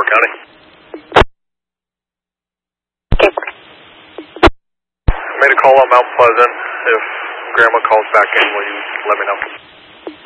County. I made a call on Mount Pleasant. If Grandma calls back in, will you let me know?